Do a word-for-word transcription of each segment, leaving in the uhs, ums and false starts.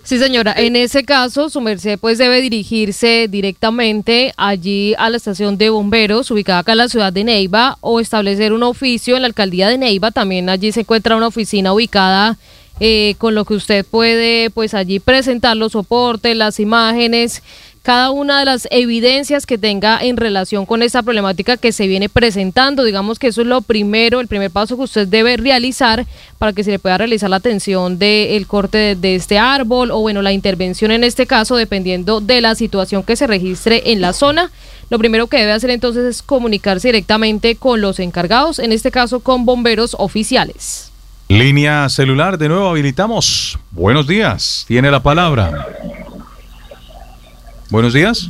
Sí, señora, en ese caso su merced pues debe dirigirse directamente allí a la estación de bomberos ubicada acá en la ciudad de Neiva o establecer un oficio en la alcaldía de Neiva. También allí se encuentra una oficina ubicada eh, con lo que usted puede pues allí presentar los soportes, las imágenes, cada una de las evidencias que tenga en relación con esta problemática que se viene presentando. Digamos que eso es lo primero, el primer paso que usted debe realizar para que se le pueda realizar la atención del corte de, de este árbol o bueno, la intervención en este caso, dependiendo de la situación que se registre en la zona. Lo primero que debe hacer entonces es comunicarse directamente con los encargados, en este caso con bomberos oficiales. Línea celular, de nuevo habilitamos. Buenos días, tiene la palabra. Buenos días.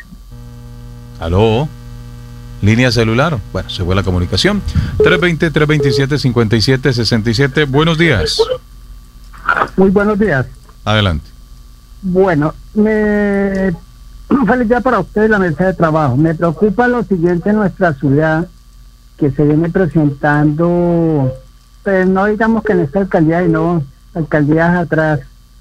Aló. Línea celular. Bueno, se fue la comunicación. tres veinte, tres veintisiete, cincuenta y siete sesenta y siete. Buenos días. Muy buenos días. Adelante. Bueno, me... feliz día para usted y la mesa de trabajo. Me preocupa lo siguiente en nuestra ciudad, que se viene presentando, pues no digamos que en esta alcaldía y no alcaldías atrás,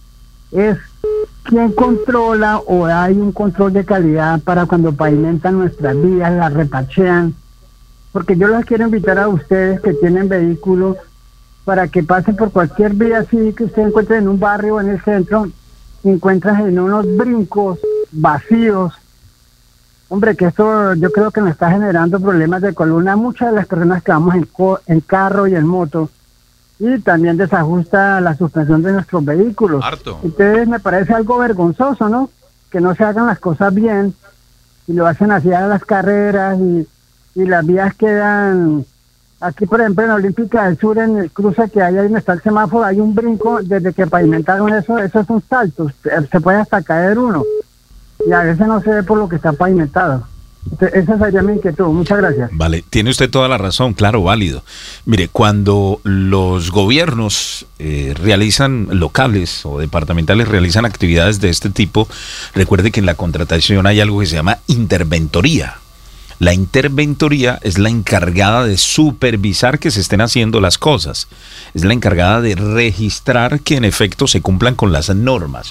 es quién controla o hay un control de calidad para cuando pavimentan nuestras vías, las repachean, porque yo los quiero invitar a ustedes que tienen vehículos para que pasen por cualquier vía así que usted encuentre en un barrio o en el centro, y encuentran en unos brincos vacíos. Hombre, que esto yo creo que nos está generando problemas de columna a muchas de las personas que vamos en, co- en carro y en moto, y también desajusta la suspensión de nuestros vehículos. Harto. Entonces me parece algo vergonzoso, ¿no? Que no se hagan las cosas bien y lo hacen así a las carreras y, y las vías quedan... Aquí, por ejemplo, en la Olímpica del Sur, en el cruce que hay ahí donde está el semáforo, hay un brinco. Desde que pavimentaron eso, eso es un salto, se puede hasta caer uno y a veces no se ve por lo que está pavimentado. Entonces, esa sería mi inquietud. Muchas gracias. Vale, tiene usted toda la razón, claro, válido. Mire, cuando los gobiernos eh, realizan, locales o departamentales realizan actividades de este tipo, recuerde que en la contratación hay algo que se llama interventoría. La interventoría es la encargada de supervisar que se estén haciendo las cosas, es la encargada de registrar que en efecto se cumplan con las normas.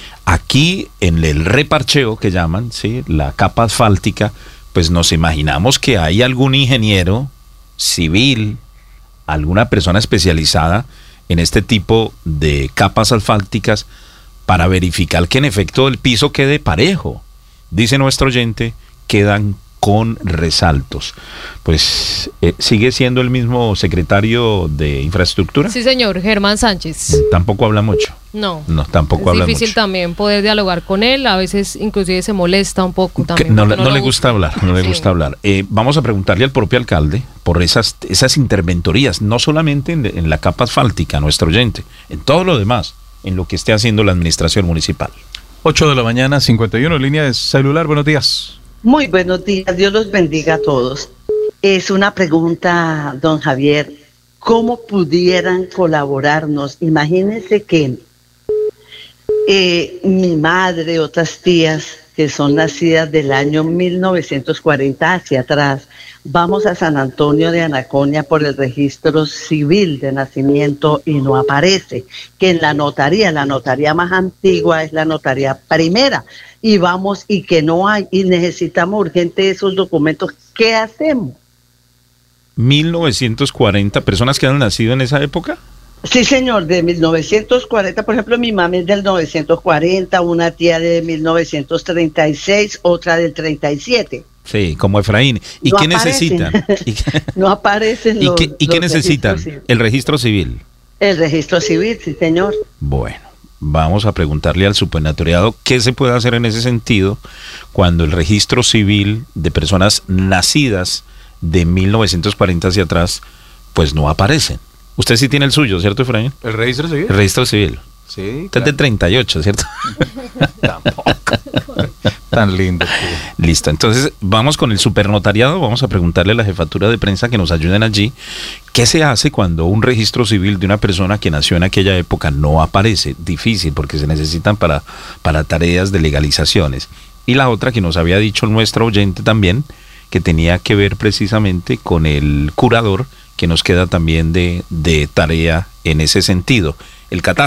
Aquí en el reparcheo que llaman, ¿sí?, la capa asfáltica, pues nos imaginamos que hay algún ingeniero civil, alguna persona especializada en este tipo de capas asfálticas para verificar que en efecto el piso quede parejo. Dice nuestro oyente, quedan con resaltos. Pues eh, sigue siendo el mismo secretario de infraestructura. Sí, señor, Germán Sánchez. Tampoco habla mucho. No, no tampoco habla mucho. Es difícil también poder dialogar con él, a veces inclusive se molesta un poco también. No, no, no, no le gusta hablar, no le sí. gusta hablar. Eh, vamos a preguntarle al propio alcalde por esas, esas interventorías, no solamente en, en la capa asfáltica, nuestro oyente, en todo lo demás, en lo que esté haciendo la administración municipal. ocho de la mañana, cincuenta y uno, línea de celular, buenos días. Muy buenos días, Dios los bendiga a todos. Es una pregunta, don Javier, ¿cómo pudieran colaborarnos? Imagínense que eh, mi madre, otras tías que son nacidas del año mil novecientos cuarenta hacia atrás, vamos a San Antonio de Anaconia por el registro civil de nacimiento y no aparece, que en la notaría, la notaría más antigua es la notaría primera, y vamos y que no hay, y necesitamos urgente esos documentos. ¿Qué hacemos? mil novecientos cuarenta, ¿personas que han nacido en esa época? Sí, señor, de mil novecientos cuarenta, por ejemplo, mi mamá es del mil novecientos cuarenta, una tía de mil novecientos treinta y seis, otra del treinta y siete. Sí, como Efraín. ¿Y no qué aparecen. necesitan? ¿Y qué, no aparecen los, ¿Y qué, y qué necesitan? El registro civil. El registro civil, sí, señor. Bueno, vamos a preguntarle al supernaturado qué se puede hacer en ese sentido cuando el registro civil de personas nacidas de mil novecientos cuarenta hacia atrás, pues no aparecen. Usted sí tiene el suyo, ¿cierto, Efraín? ¿El registro civil? El registro civil. Sí, Usted claro. es de treinta y ocho, ¿cierto? Tampoco. Tan lindo. Tío. Listo, entonces vamos con el supernotariado, vamos a preguntarle a la jefatura de prensa que nos ayuden allí. ¿Qué se hace cuando un registro civil de una persona que nació en aquella época no aparece? Difícil, porque se necesitan para, para tareas de legalizaciones. Y la otra que nos había dicho nuestro oyente también, que tenía que ver precisamente con el curador, que nos queda también de, de tarea en ese sentido. El catástrofe.